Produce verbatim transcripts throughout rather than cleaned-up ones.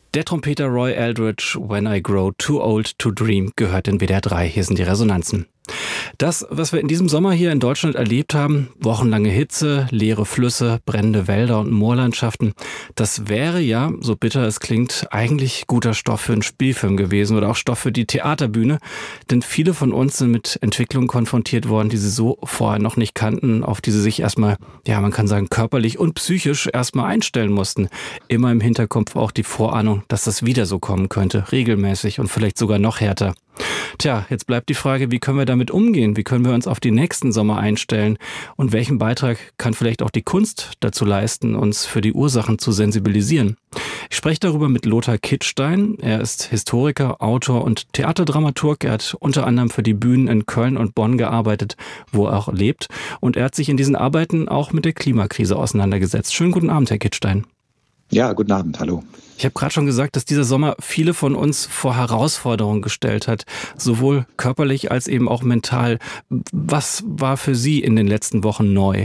Der Trompeter Roy Eldridge, When I Grow Too Old to Dream, gehört in W D R drei. Hier sind die Resonanzen. Das, was wir in diesem Sommer hier in Deutschland erlebt haben, wochenlange Hitze, leere Flüsse, brennende Wälder und Moorlandschaften, das wäre ja, so bitter es klingt, eigentlich guter Stoff für einen Spielfilm gewesen oder auch Stoff für die Theaterbühne. Denn viele von uns sind mit Entwicklungen konfrontiert worden, die sie so vorher noch nicht kannten, auf die sie sich erstmal, ja, man kann sagen, körperlich und psychisch erstmal einstellen mussten. Immer im Hinterkopf auch die Vorahnung, dass das wieder so kommen könnte, regelmäßig und vielleicht sogar noch härter. Tja, jetzt bleibt die Frage, wie können wir damit umgehen? Wie können wir uns auf die nächsten Sommer einstellen? Und welchen Beitrag kann vielleicht auch die Kunst dazu leisten, uns für die Ursachen zu sensibilisieren? Ich spreche darüber mit Lothar Kittstein. Er ist Historiker, Autor und Theaterdramaturg. Er hat unter anderem für die Bühnen in Köln und Bonn gearbeitet, wo er auch lebt. Und er hat sich in diesen Arbeiten auch mit der Klimakrise auseinandergesetzt. Schönen guten Abend, Herr Kittstein. Ja, guten Abend, hallo. Ich habe gerade schon gesagt, dass dieser Sommer viele von uns vor Herausforderungen gestellt hat, sowohl körperlich als eben auch mental. Was war für Sie in den letzten Wochen neu?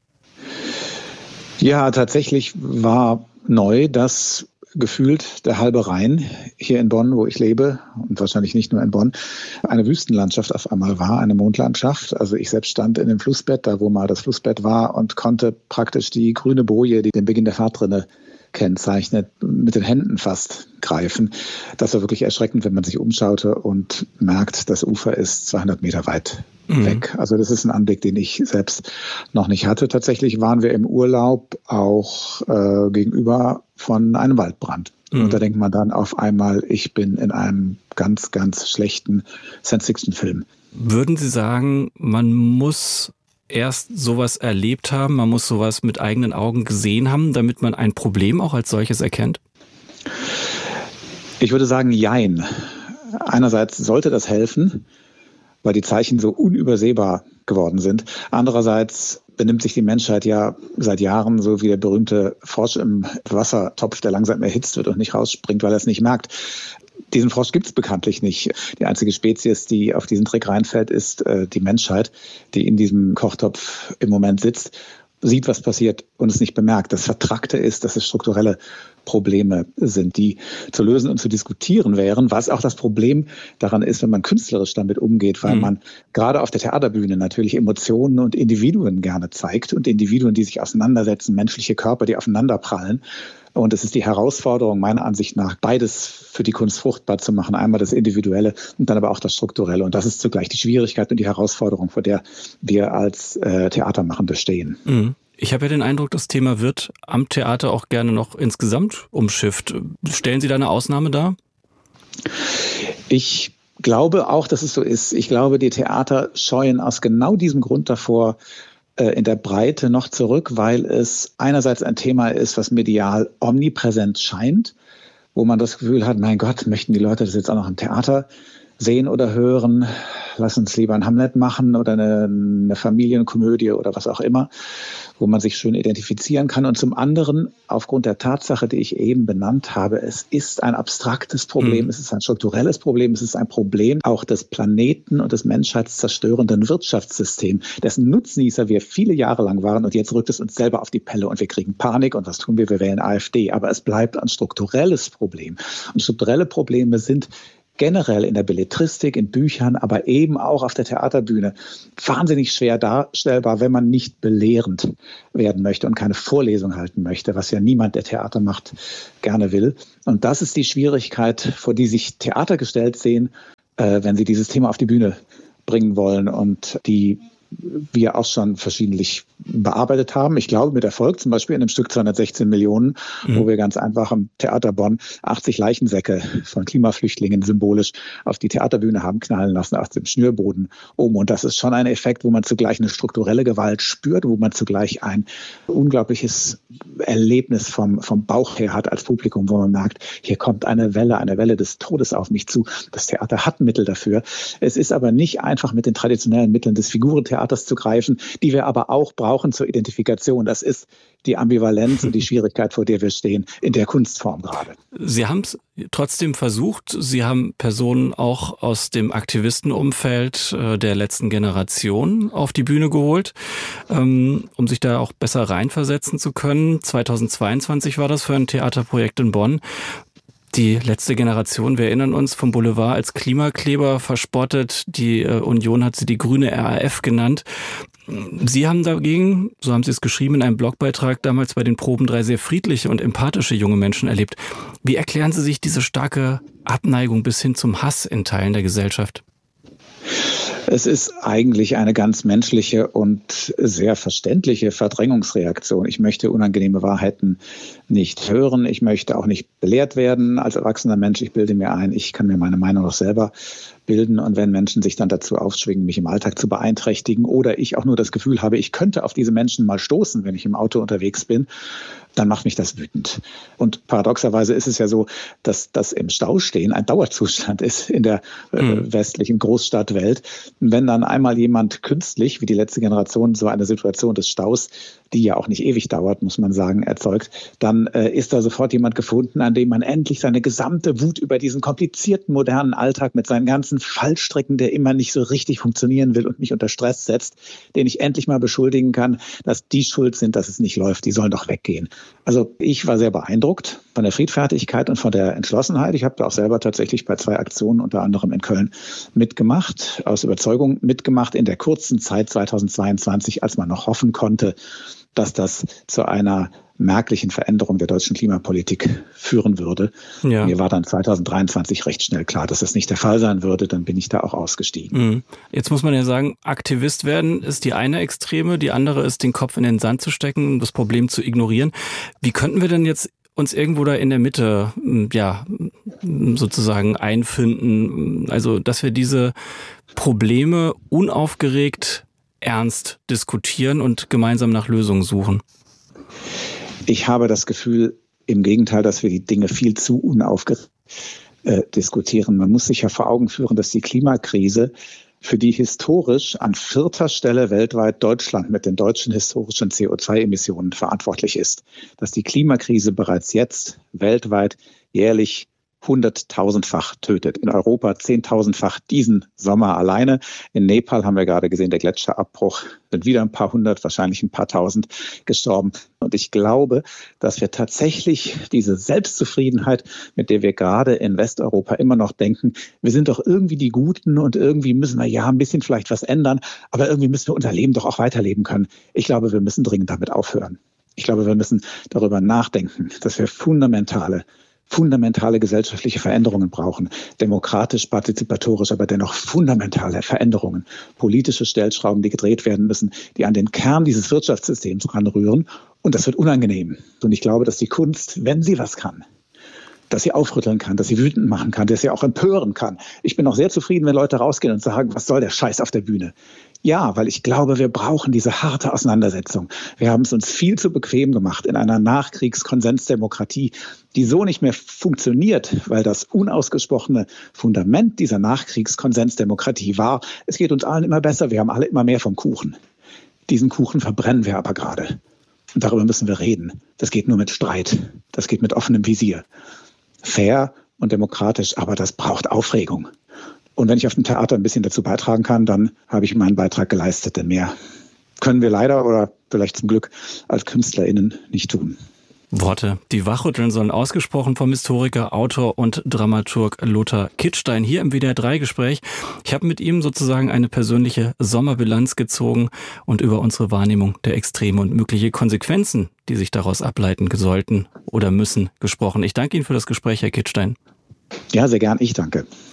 Ja, tatsächlich war neu, dass gefühlt der halbe Rhein hier in Bonn, wo ich lebe, und wahrscheinlich nicht nur in Bonn, eine Wüstenlandschaft auf einmal war, eine Mondlandschaft. Also ich selbst stand in dem Flussbett, da wo mal das Flussbett war, und konnte praktisch die grüne Boje, die den Beginn der Fahrtrinne kennzeichnet, mit den Händen fast greifen. Das war wirklich erschreckend, wenn man sich umschaute und merkt, das Ufer ist zweihundert Meter weit mhm. weg. Also das ist ein Anblick, den ich selbst noch nicht hatte. Tatsächlich waren wir im Urlaub auch äh, gegenüber von einem Waldbrand. Mhm. Und da denkt man dann auf einmal, ich bin in einem ganz, ganz schlechten Science-Fiction-Film. Würden Sie sagen, man muss erst sowas erlebt haben, man muss sowas mit eigenen Augen gesehen haben, damit man ein Problem auch als solches erkennt? Ich würde sagen, jein. Einerseits sollte das helfen, weil die Zeichen so unübersehbar geworden sind. Andererseits benimmt sich die Menschheit ja seit Jahren so wie der berühmte Frosch im Wassertopf, der langsam erhitzt wird und nicht rausspringt, weil er es nicht merkt. Diesen Frosch gibt es bekanntlich nicht. Die einzige Spezies, die auf diesen Trick reinfällt, ist äh, die Menschheit, die in diesem Kochtopf im Moment sitzt, sieht, was passiert und es nicht bemerkt. Das Vertrackte ist, dass es strukturelle Probleme sind, die zu lösen und zu diskutieren wären, was auch das Problem daran ist, wenn man künstlerisch damit umgeht, weil mhm. man gerade auf der Theaterbühne natürlich Emotionen und Individuen gerne zeigt und Individuen, die sich auseinandersetzen, menschliche Körper, die aufeinanderprallen. Und es ist die Herausforderung, meiner Ansicht nach, beides für die Kunst fruchtbar zu machen. Einmal das Individuelle und dann aber auch das Strukturelle. Und das ist zugleich die Schwierigkeit und die Herausforderung, vor der wir als äh, Theatermachende stehen. Mhm. Ich habe ja den Eindruck, das Thema wird am Theater auch gerne noch insgesamt umschifft. Stellen Sie da eine Ausnahme dar? Ich glaube auch, dass es so ist. Ich glaube, die Theater scheuen aus genau diesem Grund davor, in der Breite noch zurück, weil es einerseits ein Thema ist, was medial omnipräsent scheint, wo man das Gefühl hat, mein Gott, möchten die Leute das jetzt auch noch im Theater sehen oder hören? Lass uns lieber ein Hamlet machen oder eine, eine Familienkomödie oder was auch immer, wo man sich schön identifizieren kann. Und zum anderen, aufgrund der Tatsache, die ich eben benannt habe, es ist ein abstraktes Problem, mhm. es ist ein strukturelles Problem, es ist ein Problem auch des Planeten und des menschheitszerstörenden Wirtschaftssystems, dessen Nutznießer wir viele Jahre lang waren, und jetzt rückt es uns selber auf die Pelle und wir kriegen Panik. Und was tun wir? Wir wählen AfD. Aber es bleibt ein strukturelles Problem. Und strukturelle Probleme sind generell in der Belletristik, in Büchern, aber eben auch auf der Theaterbühne wahnsinnig schwer darstellbar, wenn man nicht belehrend werden möchte und keine Vorlesung halten möchte, was ja niemand, der Theater macht, gerne will. Und das ist die Schwierigkeit, vor die sich Theater gestellt sehen, äh, wenn sie dieses Thema auf die Bühne bringen wollen und die wir auch schon verschiedentlich bearbeitet haben. Ich glaube mit Erfolg, zum Beispiel in dem Stück zweihundertsechzehn Millionen, mhm. wo wir ganz einfach im Theater Bonn achtzig Leichensäcke von Klimaflüchtlingen symbolisch auf die Theaterbühne haben knallen lassen, aus dem Schnürboden oben. Und das ist schon ein Effekt, wo man zugleich eine strukturelle Gewalt spürt, wo man zugleich ein unglaubliches Erlebnis vom, vom Bauch her hat als Publikum, wo man merkt, hier kommt eine Welle, eine Welle des Todes auf mich zu. Das Theater hat Mittel dafür. Es ist aber nicht einfach mit den traditionellen Mitteln des Figurentheaters zu greifen, die wir aber auch brauchen zur Identifikation. Das ist die Ambivalenz und die Schwierigkeit, vor der wir stehen, in der Kunstform gerade. Sie haben es trotzdem versucht. Sie haben Personen auch aus dem Aktivistenumfeld der letzten Generation auf die Bühne geholt, um sich da auch besser reinversetzen zu können. zweitausendzweiundzwanzig war das für ein Theaterprojekt in Bonn. Die letzte Generation, wir erinnern uns, vom Boulevard als Klimakleber verspottet. Die äh, Union hat sie die grüne R A F genannt. Sie haben dagegen, so haben Sie es geschrieben in einem Blogbeitrag, damals bei den Proben drei sehr friedliche und empathische junge Menschen erlebt. Wie erklären Sie sich diese starke Abneigung bis hin zum Hass in Teilen der Gesellschaft? Es ist eigentlich eine ganz menschliche und sehr verständliche Verdrängungsreaktion. Ich möchte unangenehme Wahrheiten nicht hören. Ich möchte auch nicht belehrt werden als erwachsener Mensch. Ich bilde mir ein, ich kann mir meine Meinung auch selber bilden. Und wenn Menschen sich dann dazu aufschwingen, mich im Alltag zu beeinträchtigen oder ich auch nur das Gefühl habe, ich könnte auf diese Menschen mal stoßen, wenn ich im Auto unterwegs bin, dann macht mich das wütend. Und paradoxerweise ist es ja so, dass das im Stau stehen ein Dauerzustand ist in der äh, mhm. westlichen Großstadtwelt. Wenn dann einmal jemand künstlich, wie die letzte Generation, so eine Situation des Staus, die ja auch nicht ewig dauert, muss man sagen, erzeugt, dann äh, ist da sofort jemand gefunden, an dem man endlich seine gesamte Wut über diesen komplizierten modernen Alltag mit seinen ganzen Fallstricken, der immer nicht so richtig funktionieren will und mich unter Stress setzt, den ich endlich mal beschuldigen kann, dass die schuld sind, dass es nicht läuft. Die sollen doch weggehen. Also ich war sehr beeindruckt von der Friedfertigkeit und von der Entschlossenheit. Ich habe da auch selber tatsächlich bei zwei Aktionen, unter anderem in Köln, mitgemacht, aus Überzeugung mitgemacht in der kurzen Zeit zweitausendzweiundzwanzig, als man noch hoffen konnte, dass das zu einer merklichen Veränderung der deutschen Klimapolitik führen würde. Ja. Mir war dann zweitausenddreiundzwanzig recht schnell klar, dass das nicht der Fall sein würde. Dann bin ich da auch ausgestiegen. Jetzt muss man ja sagen, Aktivist werden ist die eine Extreme, die andere ist, den Kopf in den Sand zu stecken, das Problem zu ignorieren. Wie könnten wir denn jetzt uns irgendwo da in der Mitte, ja, sozusagen einfinden? Also, dass wir diese Probleme unaufgeregt ernst diskutieren und gemeinsam nach Lösungen suchen? Ich habe das Gefühl, im Gegenteil, dass wir die Dinge viel zu unaufgeregt äh, diskutieren. Man muss sich ja vor Augen führen, dass die Klimakrise, für die historisch an vierter Stelle weltweit Deutschland mit den deutschen historischen C O zwei Emissionen verantwortlich ist, dass die Klimakrise bereits jetzt weltweit jährlich hunderttausendfach tötet. In Europa zehntausendfach diesen Sommer alleine. In Nepal haben wir gerade gesehen, der Gletscherabbruch, sind wieder ein paar hundert, wahrscheinlich ein paar tausend gestorben. Und ich glaube, dass wir tatsächlich diese Selbstzufriedenheit, mit der wir gerade in Westeuropa immer noch denken, wir sind doch irgendwie die Guten und irgendwie müssen wir ja ein bisschen vielleicht was ändern, aber irgendwie müssen wir unser Leben doch auch weiterleben können. Ich glaube, wir müssen dringend damit aufhören. Ich glaube, wir müssen darüber nachdenken, dass wir fundamentale fundamentale gesellschaftliche Veränderungen brauchen, demokratisch, partizipatorisch, aber dennoch fundamentale Veränderungen, politische Stellschrauben, die gedreht werden müssen, die an den Kern dieses Wirtschaftssystems ranrühren. Und das wird unangenehm. Und ich glaube, dass die Kunst, wenn sie was kann, dass sie aufrütteln kann, dass sie wütend machen kann, dass sie auch empören kann. Ich bin auch sehr zufrieden, wenn Leute rausgehen und sagen, was soll der Scheiß auf der Bühne? Ja, weil ich glaube, wir brauchen diese harte Auseinandersetzung. Wir haben es uns viel zu bequem gemacht in einer Nachkriegskonsensdemokratie, die so nicht mehr funktioniert, weil das unausgesprochene Fundament dieser Nachkriegskonsensdemokratie war, es geht uns allen immer besser, wir haben alle immer mehr vom Kuchen. Diesen Kuchen verbrennen wir aber gerade. Und darüber müssen wir reden. Das geht nur mit Streit. Das geht mit offenem Visier. Fair und demokratisch, aber das braucht Aufregung. Und wenn ich auf dem Theater ein bisschen dazu beitragen kann, dann habe ich meinen Beitrag geleistet. Denn mehr können wir leider oder vielleicht zum Glück als KünstlerInnen nicht tun. Worte, die wachrütteln sollen, ausgesprochen vom Historiker, Autor und Dramaturg Lothar Kittstein hier im W D R drei Gespräch. Ich habe mit ihm sozusagen eine persönliche Sommerbilanz gezogen und über unsere Wahrnehmung der Extreme und mögliche Konsequenzen, die sich daraus ableiten sollten oder müssen, gesprochen. Ich danke Ihnen für das Gespräch, Herr Kittstein. Ja, sehr gern. Ich danke.